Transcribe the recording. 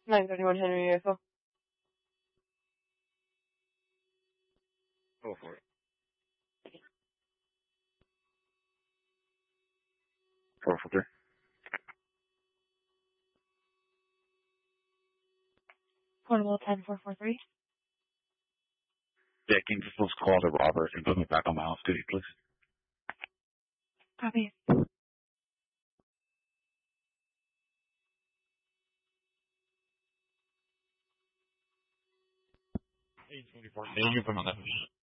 931 Henry Echo. Go for it. Four. Portable 10443. Yeah, can you just close call to Robert and put me back on my off duty, please? Copy. 824. Yeah, you can put me on that.